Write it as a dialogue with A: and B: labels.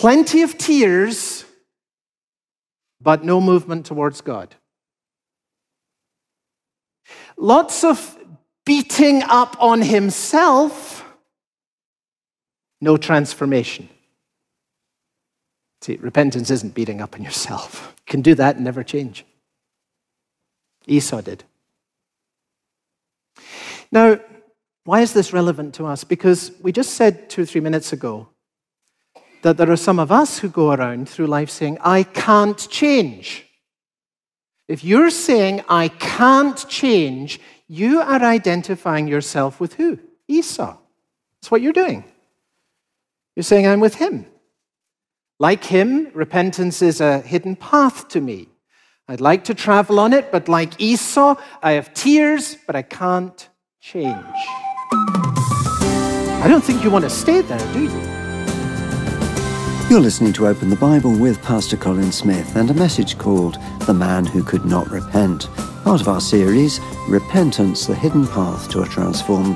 A: plenty of tears, but no movement towards God. Lots of beating up on himself, no transformation. See, repentance isn't beating up on yourself. You can do that and never change. Esau did. Now, why is this relevant to us? Because we just said 2 or 3 minutes ago that there are some of us who go around through life saying, I can't change. If you're saying, I can't change, you are identifying yourself with who? Esau. That's what you're doing. You're saying, I'm with him. Like him, repentance is a hidden path to me. I'd like to travel on it, but like Esau, I have tears, but I can't change. I don't think you want to stay there, do you?
B: You're listening to Open the Bible with Pastor Colin Smith and a message called The Man Who Could Not Repent, part of our series, Repentance, the Hidden Path to a Transformed